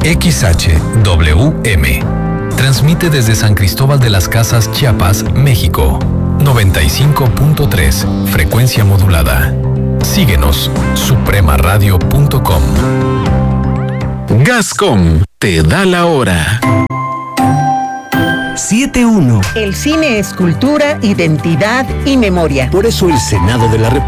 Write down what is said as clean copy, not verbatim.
XHWM. Transmite desde San Cristóbal de las Casas, Chiapas, México. 95.3, frecuencia modulada. Síguenos, supremaradio.com. Gascom te da la hora. 7:1. El cine es cultura, identidad y memoria. Por eso el Senado de la República